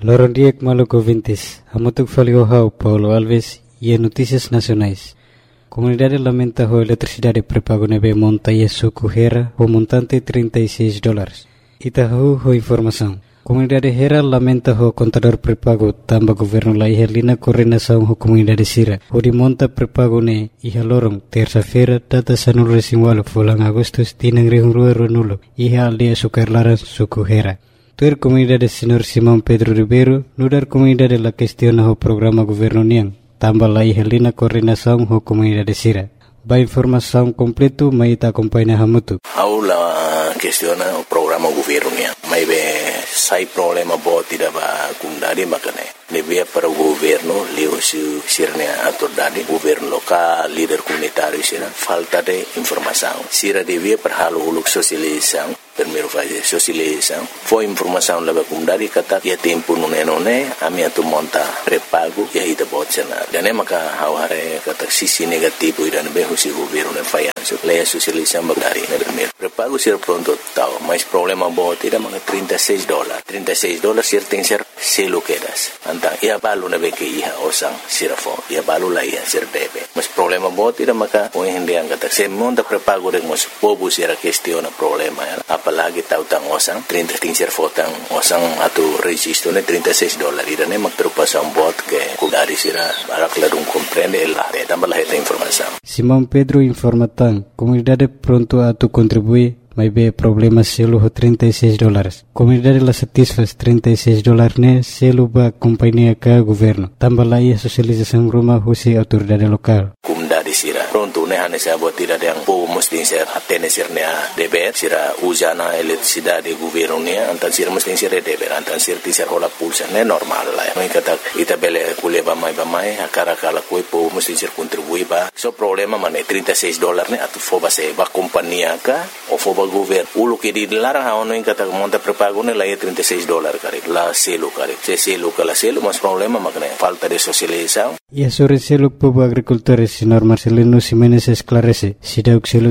Lorondiek Maluco Vintes, Hamutuk Faliohau, Paulo Alves e Notícias Nacionais. Comunidade lamenta a eletricidade prepago nebe monta e suco Hera, o montante $36. Itahu ho informação. Comunidade Hera lamenta o contador prepago tamba governo la ihelina coordenação ho comunidade Sira. O de monta prepago ne iha lorong terça-feira data sanul resimwalo fulang Agustus tinang rihungrua runulo iha aldea Sucarlaran suco Hera. Tuer comunidade Senhor Simão Pedro Ribeiro, nudar comunidade la questiona o programa governo niang, tamba la ihelina coordenação ho comunidade Sira. Ba informação completo mai ta acompanha Hamutu. Aula questiona o programa governo niang. Mai be sai problema bo tidak ba kundari makane. Nebia para o governo, leo sirne autoridade, governo local, líder comunitário sira, falta de informação. Sira devia para halo uluk socialização, primeiro fazer socialização. Foi informação leva comunidade kata ia tempo nune a minha tu monta prepago e aí da botsena. Dane maka haware kata sisi negativo ira nebe husi governo ne fayanso. Leia socialização bagari ne primeiro. Prepago sira pronto tal, mas problema bo tira maka $36. $36 sir tem ser selo quedas. Então, ia balu na beke iha osang sirafo, ia balu la iha sir debe. Mas problema bo tira maka o hindi ang kata. Se monta prepago rin mas pobo sira questiona problema. Apalagi tautang osang 30 sir fotang osang atu registro ne $36. Ira ne magtrupasan bot ke kudari sira para clarung comprende el la tambah la informação. Simão Pedro informa tan, comunidade pronto a tu contribuir. Mas be problema selo ho $36. Comunidade la satisfaz $36 ne selo ba companhia ka governo. Tambah la ia socialização rumah husi autoridade lokal. Comunidade sira pronto ne hane sa botira yang po mesti ser atene sir ne deber sira usana eletricidade governo ne antan sira mesti ser deber antan sir ti ser hola pulsa ne normal la. Mai kata ita bele kule ba mai akara kala ko po mesti ser contribui ba. So problema mane $36 ne atu foba se ba companhia ka o foba governo ulo que dilarang haono in kata monta prepago ne la $36 kare la selo kare se selo kala selo mas problema makne falta de socialização. E sobre selo povo agricultores senhor Marcelino Ximenes esclarece si dauk selo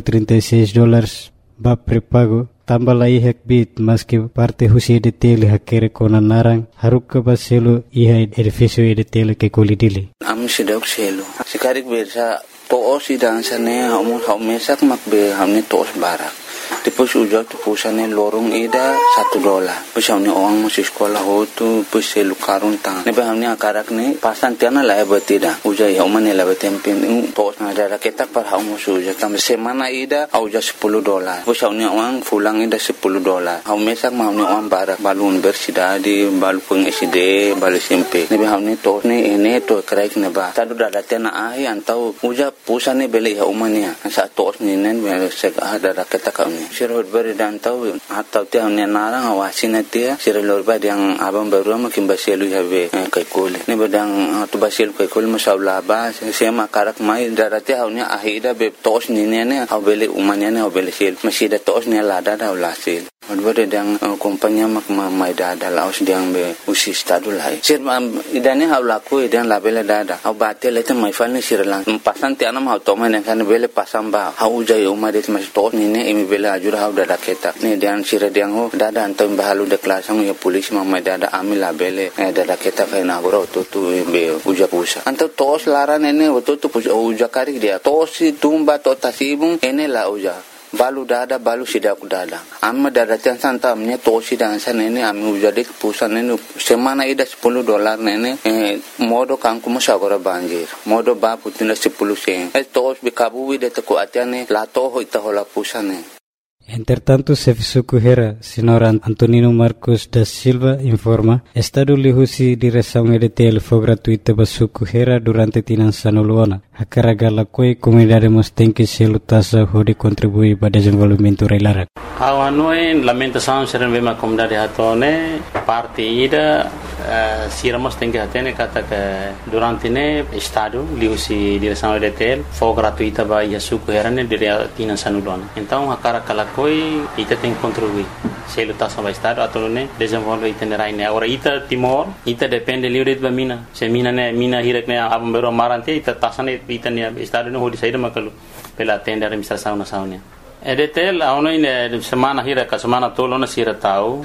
$36 ba prepago tambah la ihek bit mas que parte husi de tele hakere kona narang haruk ba selo iha edifício de tele que kolidili am si dauk selo sikarik bersa to si dansane hamu mesak makbe hamne tos barak. Depois ujau tu pusane lorong ida $1. Depois hamne orang masih sekolah hotu depois selu karun tang. Nebe hamne akarak ne pasan tiana la batida. Ujai hamane la batempin tos na ada ketak par hamu suja tam semana ida auja $10. Depois hamne orang fulang ida $10. Hamu mesak hamne orang barak balun bersidadi balu peng SD balu SMP. Nebe hamne tos ne ene to kraik ne ba. Tadu dada tiana ahi antau uja pusane beli hamania. Sa tos ne nen sek ada ketak sirot beri dan tahu atau tiang ni narang awasin dia sirot beri yang abang baru makin basilu habe kaikoli ni bedang tu basilu kaikoli masalah bah saya makarak mai darati haunya ahida be tos ni ne abele umanya ne abele sil masih ada tos ni lada dah ulasil beri yang kompanya mak mai dada laos yang be usi stadu lai sir idane haulaku idan labele dada au batel itu mai falni sirlang pasan tiana mau toman yang kan bele pasang ba hau jai umadet masih tos ni ne imi bele ajur hau dada ketak ni dan sira diang ho dada antam bahalu de klasang ya polisi mamai dada amil labele dada ketak na goro tu be uja pusa antam tos laran ene tu uja kari dia tos tumba to tasibung ene la uja balu dada balu sidak dada amma dada tian santa amnya tosi dan san ini ami ujade pusan ini semana ida $10 nene modo kangku musagora banjir modo ba putina 10 sen tos bikabu wide ko atiane la to ho ita hola pusane. Entretanto, Serviço Correira, senhor Antonino Marcos da Silva informa, Estado lihusi direção EDTL foi gratuita basu Correira durante tinançano luana. A carga la coi comunidade mostém que se lutassa hode contribuir para desenvolvimento reilara. Awanoi lamentação serem bem a comunidade hatone parte ida siramos tem que atene kata que durante ne Estado lihusi direção EDTL foi gratuita ba yasu Correira ne dire tinançano luana. Então a carga la coi ita tem que contribuir se lutação ba Estado atau ne desenvolve itinerai ne agora ita Timor ita depende livre ba mina se mina hirek ne abam bero marante ita tasane ita ne Estado ne hodi saída makalu pela tenda administração nacional. EDTL aonoi ne semana hira ka semana tolo na sira tau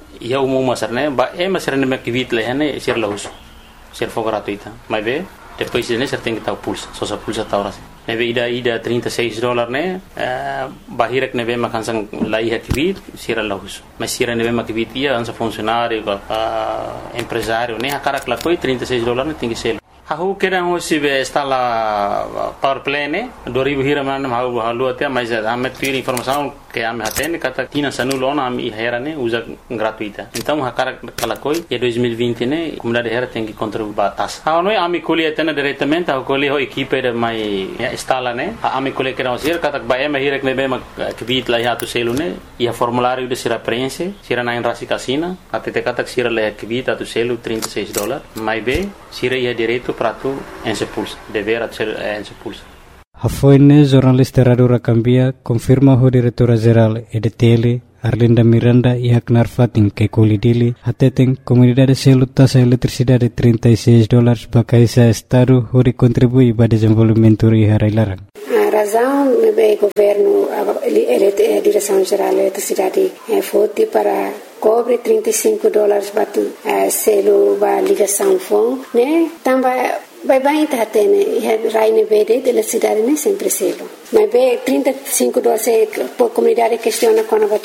ia umum masarne ba masarne me kivit lehane sir lahus sir for gratuita mas be depois ne ser tem que estar pulsa só pulsa taura nebe ida $36 ne bahirek nebe makansang laiha kivit sir lahus mas sir nebe makivit ia ansa funcionário empresário ne akarak la coi $36 ne tem que ser Aku kira hosi be stala power play ne 2000 hira manam halu até mas ame ter informação que ame hatene kata tina sanulona ame hera ne usa gratuita então hakara kalakoi e 2020 ne comunidade hera tem que contribuir batas não é ame colhe tena diretamente a colhe ho equipe de mai stala ne ame colhe kira hosi kata ba ame hira ne be ma kvit la hatu selu ne e formulário de sira prense sira na rasi casina até te kata sira la kvit atu selu $36 mai be sira ia direito para tu ensepulsa dever ser ensepulsa. Hafoine jornalista Radura Cambia confirma o diretora-geral EDTL Arlinda Miranda e Aknar Fatin que colidili ateteng comunidade selu taxa eletricidade $36 para caisa estado onde contribui para desenvolvimento e harailarang. A razão do governo a direção geral da eletricidade foi para cobre $35 para selo para ligação phone né também vai tá tendo raine verde de eletricidade né sempre selo mas be $35 por comunidade questiona quando vai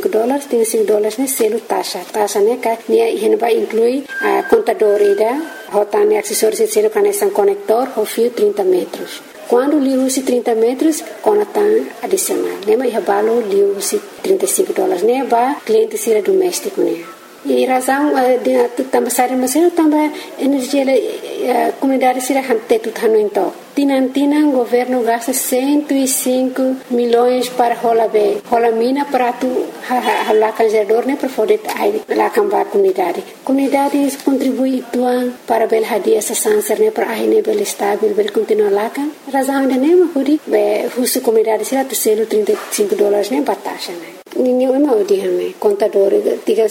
$35 né selo taxa né que vai incluir a contador ida rotane acessórios selo conexão conector o fio 30 metros. Quando liu se 30 metros, conectam adicional. Lembra que valor liu se $35, né? Ba cliente sira doméstico, né? E razão de também sair mas também energia comunidade sira hante tudo então. Tinan governo gasta 105 milhões para rola mina para tu lá canjador né para poder lá cambar comunidade contribui tuan para bel hadia essa sanser né para aí bel estável bel continuar lá kan razão de né mas be husu comunidade sira tu selo $35 né batasha né ninguém não diame contador diga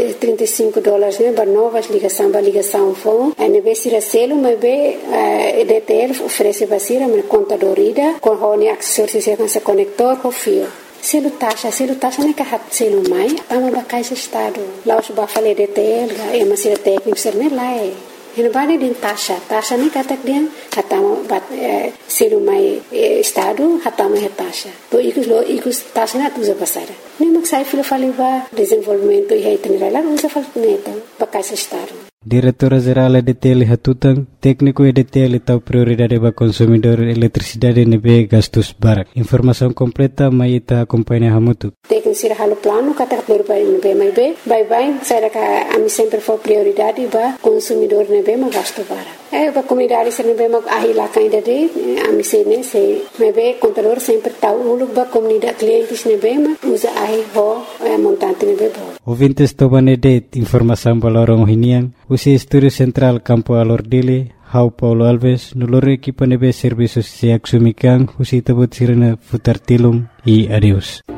$35 né para novas ligação phone e be sira selo mas be EDTL oferece basira mas contador ida com hone acessórios se conector com fio selo taxa né que hat selo mai tama bakai se estado lá os ba fale EDTL e masira técnico ser né lá Ele balik din tasha ni katak dia hatama bat selu mai estado hatama tasha to ikus tasha na tuza pasara ni maksai filo faliba desenvolvimento e reitenerar usa falneta bakai estado. Diretora-Geral EDTL Hatutang, técnico EDTL tahu prioridade para consumidor eletricidade nebe gastos barak. Informação completa mai ita acompanha hamutu. Técnico sira halo plano kata prioridade nebe mai be, bye saya ka ami sempre for prioridade para consumidor nebe ma gasto barak. Ba comunidade sira nebe ma ahila kainda de ami sene se nebe contador sempre tahu uluk ba comunidade clientes nebe ma usa ahi ho montante nebe bo. Ouvintes tobanede informação balorong hiniang usi Estúdio Central Campo Alordile, Hau Paulo Alves, noloro equipa nebe serviços se axumikan, usi tabut sirena futar tilum e adeus.